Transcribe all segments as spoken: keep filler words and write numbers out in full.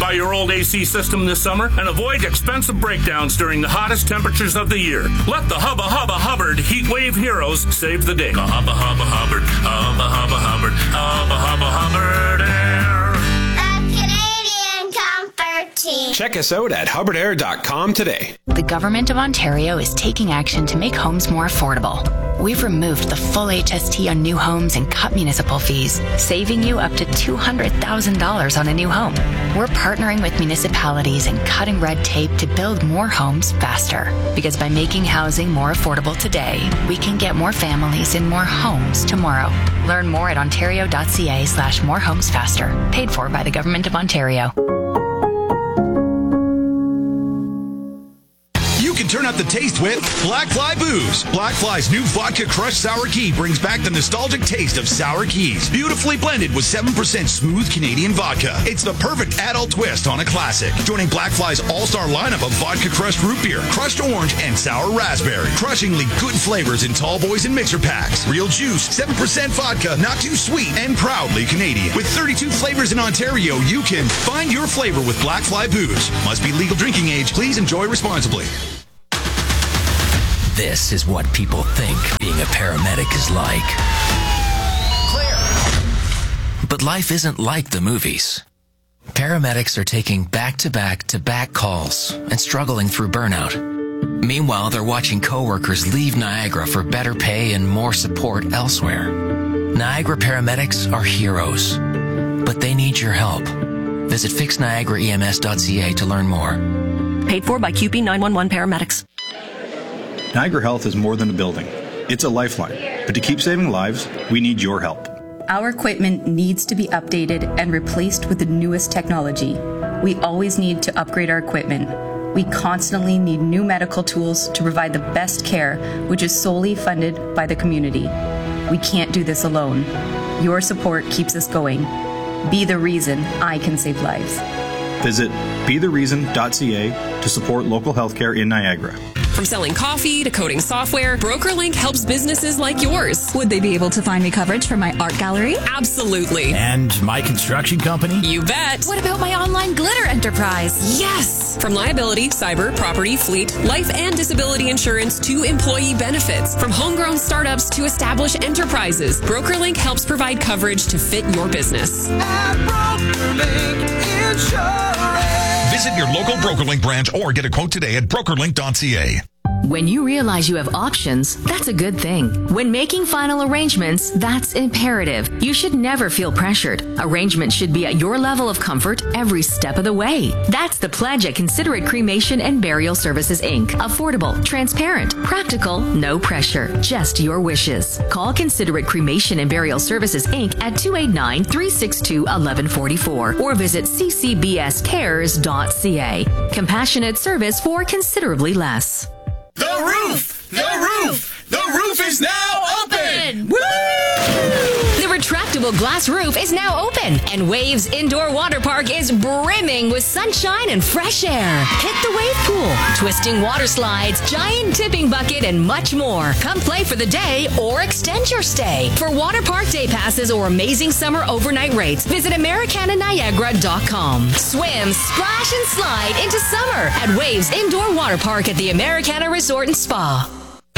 Modify your old A C system this summer and avoid expensive breakdowns during the hottest temperatures of the year. Let the Hubba Hubba Hubbard Heat Wave Heroes save the day. Hubba Hubba Hubbard, Hubba Hubba Hubbard, Hubba Hubba Hubbard Air. The Canadian Comfort Team. Check us out at hubbard air dot com today. The Government of Ontario is taking action to make homes more affordable. We've removed the full H S T on new homes and cut municipal fees, saving you up to two hundred thousand dollars on a new home. We're partnering with municipalities and cutting red tape to build more homes faster. Because by making housing more affordable today, we can get more families in more homes tomorrow. Learn more at ontario.ca slash more homes faster. Paid for by the Government of Ontario. Turn up the taste with Black Fly Booze. Black Fly's new Vodka Crushed Sour Key brings back the nostalgic taste of sour keys. Beautifully blended with seven percent smooth Canadian vodka. It's the perfect adult twist on a classic. Joining Black Fly's all-star lineup of Vodka Crushed Root Beer, Crushed Orange, and Sour Raspberry. Crushingly good flavors in tall boys and mixer packs. Real juice, seven percent vodka, not too sweet, and proudly Canadian. With thirty-two flavors in Ontario, you can find your flavor with Black Fly Booze. Must be legal drinking age. Please enjoy responsibly. This is what people think being a paramedic is like. Clear. But life isn't like the movies. Paramedics are taking back-to-back-to-back calls and struggling through burnout. Meanwhile, they're watching coworkers leave Niagara for better pay and more support elsewhere. Niagara paramedics are heroes, but they need your help. Visit fix niagara e m s dot c a to learn more. Paid for by Q P nine one one Paramedics. Niagara Health is more than a building. It's a lifeline. But to keep saving lives, we need your help. Our equipment needs to be updated and replaced with the newest technology. We always need to upgrade our equipment. We constantly need new medical tools to provide the best care, which is solely funded by the community. We can't do this alone. Your support keeps us going. Be the reason I can save lives. Visit be the reason dot c a to support local healthcare in Niagara. From selling coffee to coding software, BrokerLink helps businesses like yours. Would they be able to find me coverage for my art gallery? Absolutely. And my construction company? You bet. What about my online glitter enterprise? Yes. From liability, cyber, property, fleet, life and disability insurance to employee benefits. From homegrown startups to established enterprises, BrokerLink helps provide coverage to fit your business. At BrokerLink Insurance. Visit your local BrokerLink branch or get a quote today at broker link dot c a. When you realize you have options, that's a good thing. When making final arrangements, that's imperative. You should never feel pressured. Arrangements should be at your level of comfort every step of the way. That's the pledge at Considerate Cremation and Burial Services, Incorporated. Affordable, transparent, practical, no pressure, just your wishes. Call Considerate Cremation and Burial Services, Incorporated at two eight nine, three six two, one one four four or visit c c b s cares dot c a. Compassionate service for considerably less. The roof! The roof! The roof is now open! Woo! The retractable glass roof is now open, and Waves Indoor Water Park is brimming with sunshine and fresh air. Hit the wave pool, twisting water slides, giant tipping bucket, and much more. Come play for the day or extend your stay. For water park day passes or amazing summer overnight rates, visit americana niagara dot com. Swim, splash, and slide into summer at Waves Indoor Water Park at the Americana Resort and Spa.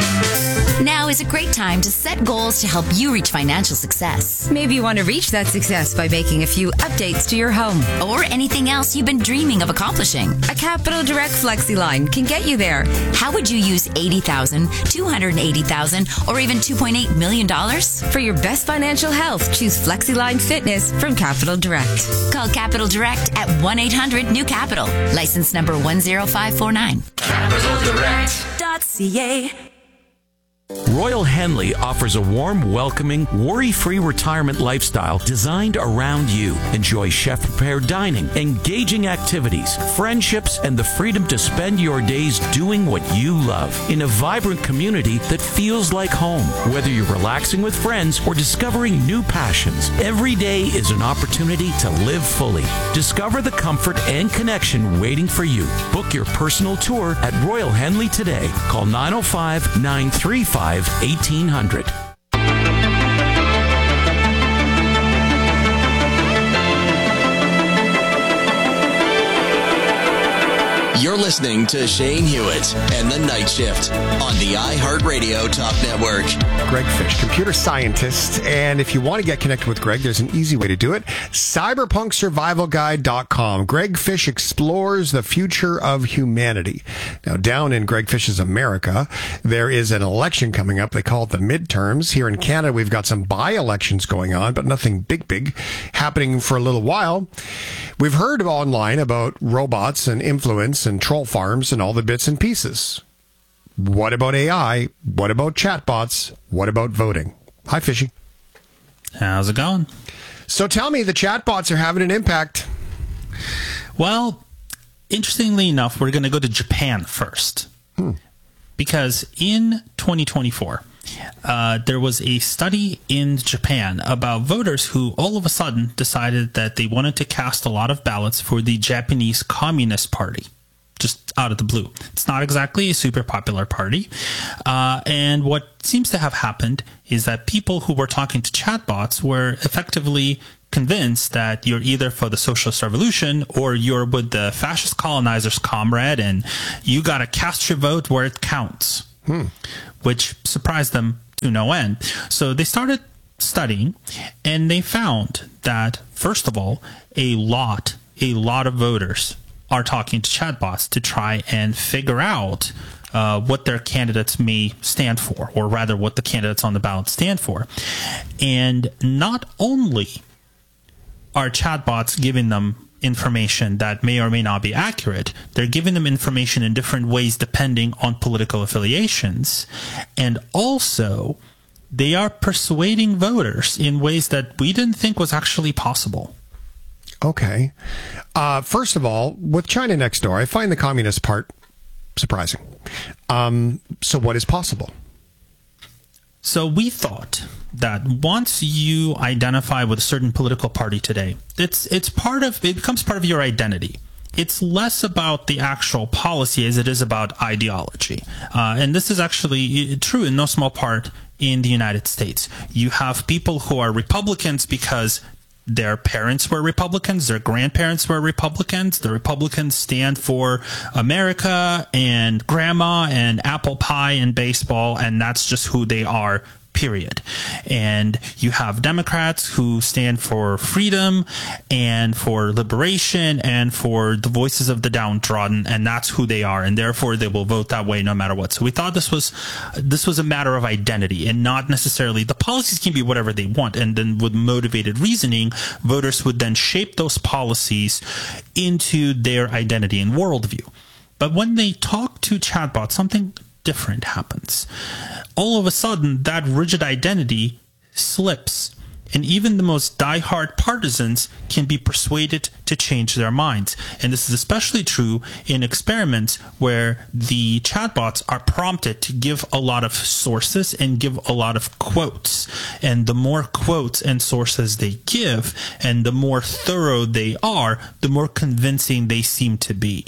Now is a great time to set goals to help you reach financial success. Maybe you want to reach that success by making a few updates to your home. Or anything else you've been dreaming of accomplishing. A Capital Direct FlexiLine can get you there. How would you use eighty thousand dollars, two hundred eighty thousand dollars, or even two point eight million dollars? For your best financial health, choose FlexiLine Fitness from Capital Direct. Call Capital Direct at one eight hundred new capital. License number one zero five four nine. capital direct dot c a. Royal Henley offers a warm, welcoming, worry-free retirement lifestyle designed around you. Enjoy chef-prepared dining, engaging activities, friendships, and the freedom to spend your days doing what you love in a vibrant community that feels like home. Whether you're relaxing with friends or discovering new passions, every day is an opportunity to live fully. Discover the comfort and connection waiting for you. Book your personal tour at Royal Henley today. Call nine oh five, nine three five, eighteen hundred. You're listening to Shane Hewitt and the Night Shift on the iHeartRadio Talk Network. Greg Fish, computer scientist. And if you want to get connected with Greg, there's an easy way to do it. cyberpunk survival guide dot com. Greg Fish explores the future of humanity. Now, down in Greg Fish's America, there is an election coming up. They call it the midterms. Here in Canada, we've got some by-elections going on, but nothing big, big happening for a little while. We've heard online about robots and influence and troll farms and all the bits and pieces. What about A I? What about chatbots? What about voting? Hi, Fishy. How's it going? So tell me, the chatbots are having an impact. Well, interestingly enough, we're going to go to Japan first. Hmm. Because in twenty twenty-four, uh, there was a study in Japan about voters who all of a sudden decided that they wanted to cast a lot of ballots for the Japanese Communist Party. Just out of the blue. It's not exactly a super popular party. Uh, and what seems to have happened is that people who were talking to chatbots were effectively convinced that you're either for the socialist revolution or you're with the fascist colonizers, comrade, and you got to cast your vote where it counts, hmm. which surprised them to no end. So they started studying, and they found that, first of all, a lot, a lot of voters are talking to chatbots to try and figure out uh, what their candidates may stand for, or rather what the candidates on the ballot stand for. And not only are chatbots giving them information that may or may not be accurate, they're giving them information in different ways depending on political affiliations. And also, they are persuading voters in ways that we didn't think was actually possible. Okay. Uh, first of all, with China next door, I find the communist part surprising. Um, so what is possible? So we thought that once you identify with a certain political party today, it's it's part of it becomes part of your identity. It's less about the actual policy as it is about ideology. Uh, and this is actually true in no small part in the United States. You have people who are Republicans because their parents were Republicans, their grandparents were Republicans. The Republicans stand for America and grandma and apple pie and baseball, and that's just who they are, period. And you have Democrats who stand for freedom and for liberation and for the voices of the downtrodden, and that's who they are, and therefore they will vote that way no matter what. So we thought this was this was a matter of identity and not necessarily the policies can be whatever they want, and then with motivated reasoning, voters would then shape those policies into their identity and worldview. But when they talk to chatbots, something different happens. All of a sudden, that rigid identity slips, and even the most diehard partisans can be persuaded to change their minds. And this is especially true in experiments where the chatbots are prompted to give a lot of sources and give a lot of quotes. And the more quotes and sources they give, and the more thorough they are, the more convincing they seem to be.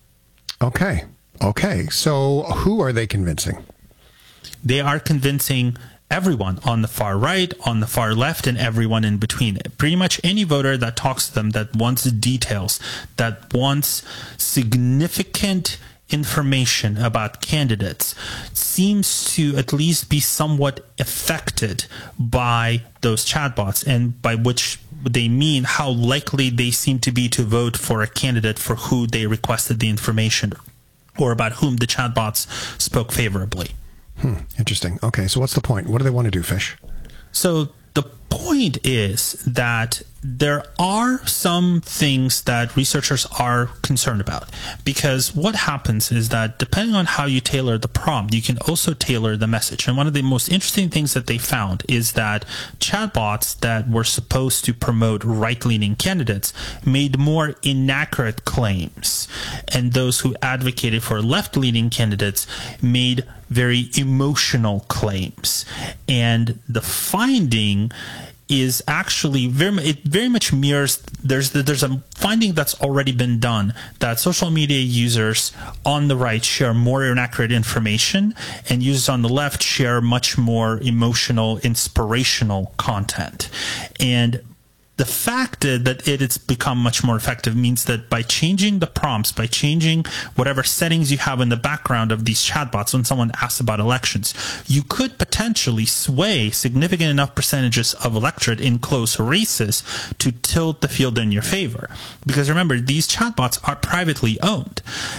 Okay. Okay, so who are they convincing? They are convincing everyone on the far right, on the far left, and everyone in between. Pretty much any voter that talks to them, that wants details, that wants significant information about candidates, seems to at least be somewhat affected by those chatbots, and by which they mean how likely they seem to be to vote for a candidate for who they requested the information, or about whom the chatbots spoke favorably. Hmm, interesting. Okay, so what's the point? What do they want to do, Fish? So the point is that there are some things that researchers are concerned about, because what happens is that depending on how you tailor the prompt, you can also tailor the message. And one of the most interesting things that they found is that chatbots that were supposed to promote right-leaning candidates made more inaccurate claims, and those who advocated for left-leaning candidates made very emotional claims. And the finding is actually very it very much mirrors there's there's a finding that's already been done, that social media users on the right share more inaccurate information, and users on the left share much more emotional, inspirational content. And The fact that it has become much more effective means that by changing the prompts, by changing whatever settings you have in the background of these chatbots when someone asks about elections, you could potentially sway significant enough percentages of electorate in close races to tilt the field in your favor. Because remember, these chatbots are privately owned.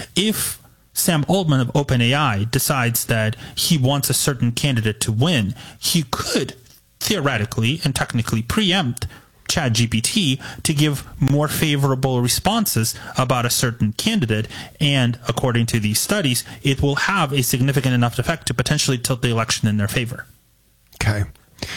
If Sam Altman of OpenAI decides that he wants a certain candidate to win, he could theoretically and technically preempt ChatGPT to give more favorable responses about a certain candidate, and according to these studies, it will have a significant enough effect to potentially tilt the election in their favor. Okay.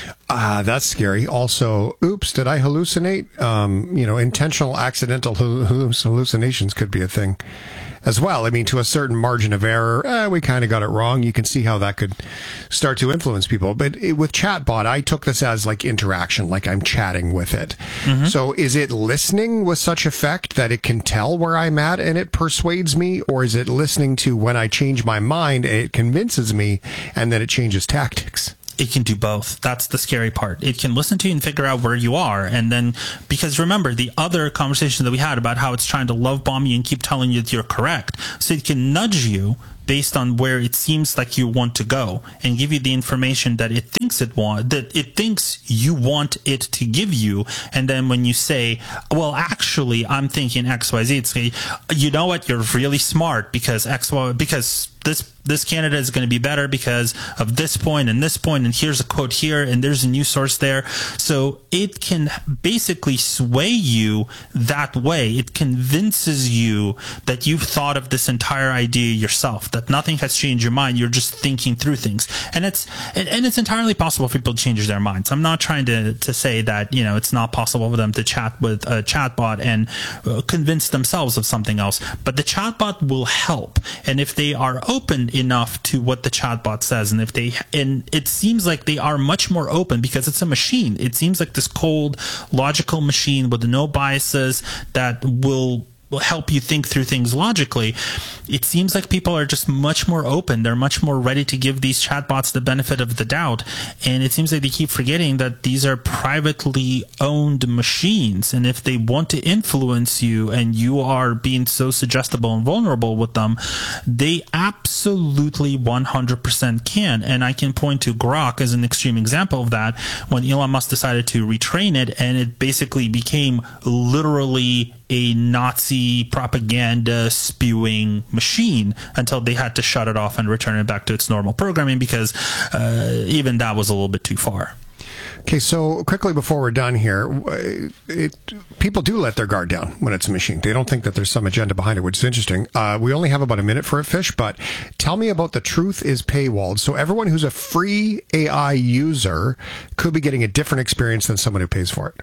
Uh, that's scary. Also, oops, did I hallucinate? Um, you know, intentional accidental hallucinations could be a thing as well. I mean, to a certain margin of error, eh, we kind of got it wrong. You can see how that could start to influence people. But it, with chatbot, I took this as like interaction, like I'm chatting with it. Mm-hmm. So is it listening with such effect that it can tell where I'm at and it persuades me? Or is it listening to when I change my mind and it convinces me and then it changes tactics? It can do both. That's the scary part. It can listen to you and figure out where you are. And then, because remember, the other conversation that we had about how it's trying to love bomb you and keep telling you that you're correct. So it can nudge you based on where it seems like you want to go and give you the information that it thinks it want, that it thinks you want it to give you. And then when you say, well, actually, I'm thinking X, Y, Z, it's say, you know what? You're really smart because X, Y, because this this candidate is going to be better because of this point and this point, and here's a quote here, and there's a news source there. So it can basically sway you that way. It convinces you that you've thought of this entire idea yourself, that nothing has changed your mind. You're just thinking through things. And it's and, and it's entirely possible for people to change their minds. I'm not trying to, to say that, you know, it's not possible for them to chat with a chatbot and uh, convince themselves of something else. But the chatbot will help. And if they are open enough to what the chatbot says, and if they and it seems like they are much more open because it's a machine. It seems like this cold, logical machine with no biases that will will help you think through things logically. It seems like people are just much more open. They're much more ready to give these chatbots the benefit of the doubt. And it seems like they keep forgetting that these are privately owned machines. And if they want to influence you and you are being so suggestible and vulnerable with them, they absolutely one hundred percent can. And I can point to Grok as an extreme example of that, when Elon Musk decided to retrain it, and it basically became literally a Nazi propaganda spewing machine until they had to shut it off and return it back to its normal programming because uh, even that was a little bit too far. Okay, so quickly before we're done here, it, people do let their guard down when it's a machine. They don't think that there's some agenda behind it, which is interesting. Uh, we only have about a minute for it, Fish, but tell me about the truth is paywalled. So everyone who's a free A I user could be getting a different experience than someone who pays for it.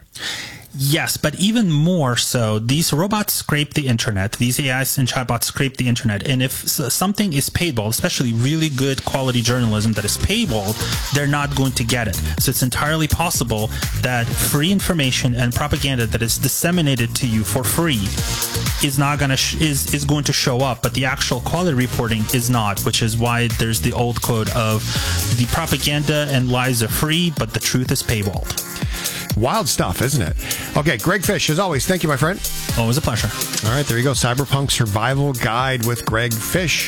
Yes, but even more so, these robots scrape the internet. These A Is and chatbots scrape the internet. And if something is paywalled, especially really good quality journalism that is paywalled, they're not going to get it. So it's entirely possible that free information and propaganda that is disseminated to you for free is not going to sh- is is going to show up, but the actual quality reporting is not, which is why there's the old quote of the propaganda and lies are free, but the truth is paywalled. Wild stuff, isn't it? Okay, Greg Fish, as always, thank you, my friend. Always a pleasure. All right, there you go. Cyberpunk Survival Guide with Greg Fish.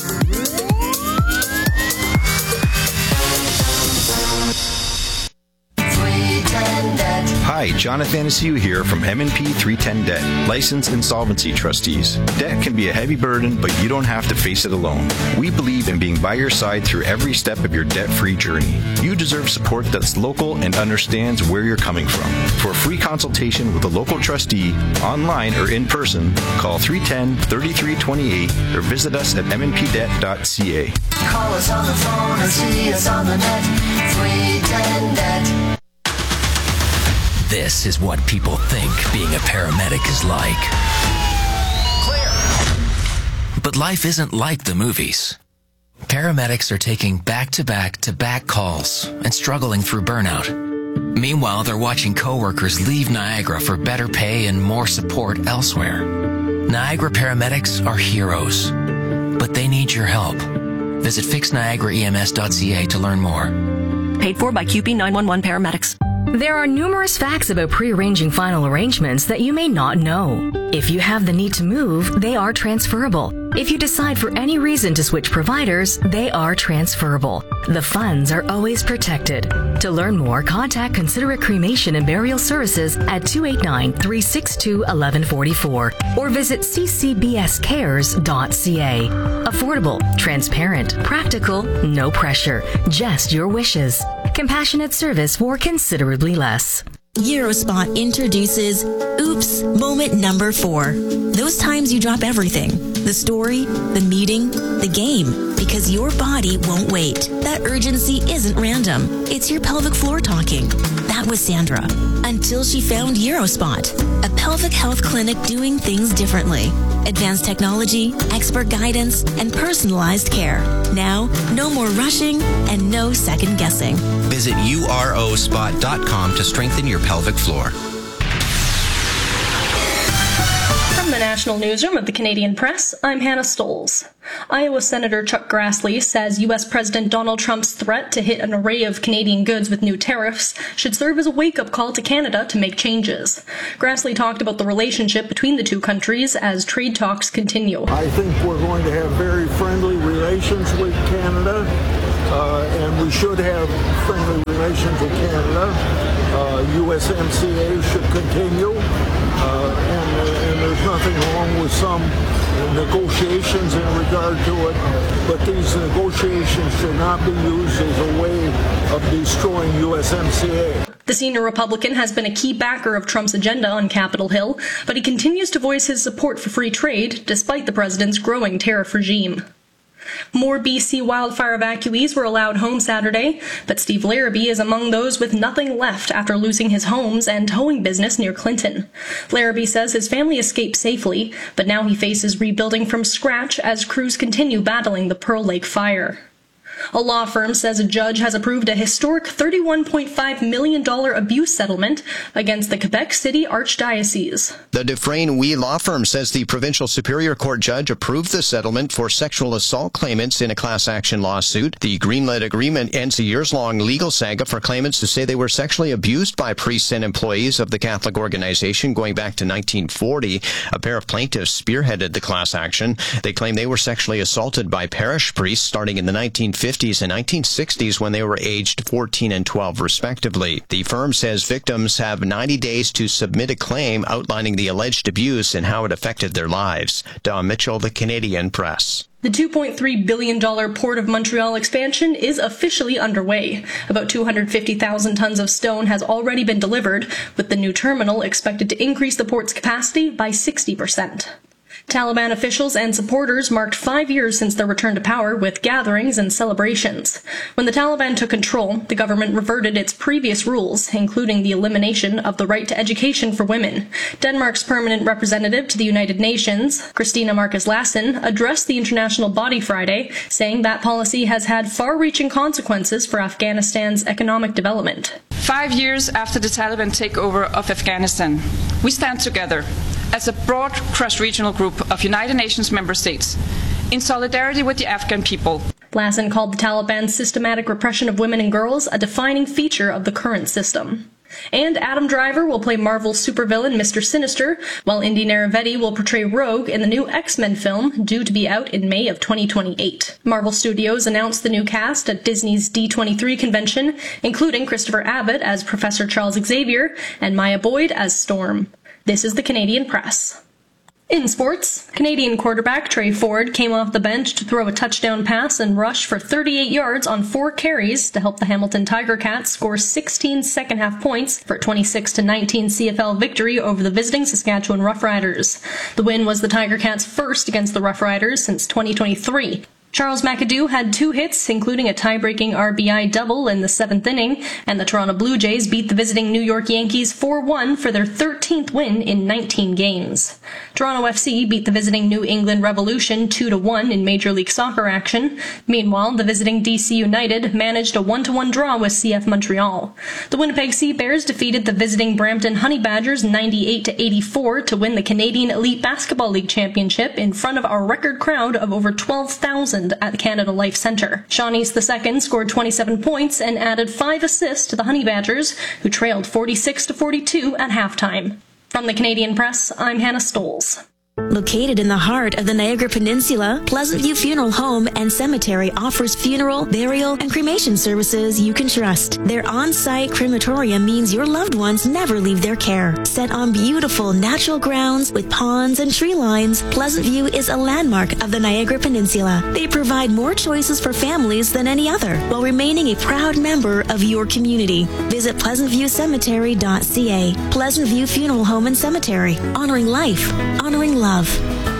Hi, Jonathan Asiu here from M and P three ten Debt, licensed insolvency trustees. Debt can be a heavy burden, but you don't have to face it alone. We believe in being by your side through every step of your debt-free journey. You deserve support that's local and understands where you're coming from. For a free consultation with a local trustee, online or in person, call three one zero, three three two eight or visit us at m n p debt dot c a. Call us on the phone or see us on the net. three ten debt. This is what people think being a paramedic is like. Clear. But life isn't like the movies. Paramedics are taking back-to-back-to-back calls and struggling through burnout. Meanwhile, they're watching coworkers leave Niagara for better pay and more support elsewhere. Niagara paramedics are heroes, but they need your help. Visit fix niagara e m s dot c a to learn more. Paid for by Q P nine one one Paramedics. There are numerous facts about pre-arranging final arrangements that you may not know. If you have the need to move, they are transferable. If you decide for any reason to switch providers, they are transferable. The funds are always protected. To learn more, contact Considerate Cremation and Burial Services at two eight nine, three six two, one one four four or visit c c b s cares dot c a. Affordable, transparent, practical, no pressure, just your wishes. Compassionate service for considerably less. Eurospot introduces Oops Moment Number Four. Those times you drop everything. The story, the meeting, the game. Because your body won't wait. That urgency isn't random. It's your pelvic floor talking. That was Sandra. Until she found Eurospot, a pelvic health clinic doing things differently. Advanced technology, expert guidance, and personalized care. Now, no more rushing and no second guessing. Visit U R O spot dot com to strengthen your pelvic floor. From the National Newsroom of the Canadian Press, I'm Hannah Stolz. Iowa Senator Chuck Grassley says U S President Donald Trump's threat to hit an array of Canadian goods with new tariffs should serve as a wake-up call to Canada to make changes. Grassley talked about the relationship between the two countries as trade talks continue. I think we're going to have very friendly relations with Canada, uh, and we should have friendly relations with Canada. Uh, U S M C A should continue, uh, and, and there's nothing wrong with some negotiations in regard to it, but these negotiations should not be used as a way of destroying U S M C A. The senior Republican has been a key backer of Trump's agenda on Capitol Hill, but he continues to voice his support for free trade despite the president's growing tariff regime. More B C wildfire evacuees were allowed home Saturday, but Steve Larrabee is among those with nothing left after losing his homes and towing business near Clinton. Larrabee says his family escaped safely, but now he faces rebuilding from scratch as crews continue battling the Pearl Lake fire. A law firm says a judge has approved a historic thirty-one point five million dollars abuse settlement against the Quebec City Archdiocese. The Dufresne-Wee law firm says the provincial superior court judge approved the settlement for sexual assault claimants in a class action lawsuit. The Greenlit agreement ends a years-long legal saga for claimants who say they were sexually abused by priests and employees of the Catholic organization going back to nineteen forty. A pair of plaintiffs spearheaded the class action. They claim they were sexually assaulted by parish priests starting in the nineteen fifties and nineteen sixties when they were aged fourteen and twelve respectively. The firm says victims have ninety days to submit a claim outlining the alleged abuse and how it affected their lives. Don Mitchell, The Canadian Press. The two point three billion dollars Port of Montreal expansion is officially underway. About two hundred fifty thousand tons of stone has already been delivered, with the new terminal expected to increase the port's capacity by sixty percent. Taliban officials and supporters marked five years since their return to power with gatherings and celebrations. When the Taliban took control, the government reverted its previous rules, including the elimination of the right to education for women. Denmark's permanent representative to the United Nations, Christina Marcus Lassen, addressed the international body Friday, saying that policy has had far-reaching consequences for Afghanistan's economic development. Five years after the Taliban takeover of Afghanistan, we stand together as a broad cross-regional group of United Nations member states in solidarity with the Afghan people. Lassen called the Taliban's systematic repression of women and girls a defining feature of the current system. And Adam Driver will play Marvel's supervillain Mister Sinister, while Indy Neravetti will portray Rogue in the new X-Men film, due to be out in May of twenty twenty-eight. Marvel Studios announced the new cast at Disney's D twenty-three convention, including Christopher Abbott as Professor Charles Xavier and Maya Boyd as Storm. This is the Canadian Press. In sports, Canadian quarterback Trey Ford came off the bench to throw a touchdown pass and rush for thirty-eight yards on four carries to help the Hamilton Tiger Cats score sixteen second-half points for a twenty-six to nineteen C F L victory over the visiting Saskatchewan Roughriders. The win was the Tiger Cats' first against the Roughriders since twenty twenty-three. Charles McAdoo had two hits, including a tie-breaking R B I double in the seventh inning, and the Toronto Blue Jays beat the visiting New York Yankees four one for their thirteenth win in nineteen games. Toronto F C beat the visiting New England Revolution two to one in Major League Soccer action. Meanwhile, the visiting D C United managed a one to one draw with C F Montreal. The Winnipeg Sea Bears defeated the visiting Brampton Honey Badgers ninety-eight to eighty-four to win the Canadian Elite Basketball League Championship in front of a record crowd of over twelve thousand. christened at the Canada Life Centre. Shawnees the second scored twenty-seven points and added five assists to the Honey Badgers, who trailed forty-six to forty-two at halftime. From the Canadian Press, I'm Hannah Stoles. Located in the heart of the Niagara Peninsula, Pleasant View Funeral Home and Cemetery offers funeral, burial, and cremation services you can trust. Their on-site crematorium means your loved ones never leave their care. Set on beautiful natural grounds with ponds and tree lines, Pleasant View is a landmark of the Niagara Peninsula. They provide more choices for families than any other, while remaining a proud member of your community. Visit pleasant view cemetery dot c a. Pleasant View Funeral Home and Cemetery. Honoring life. Honoring love.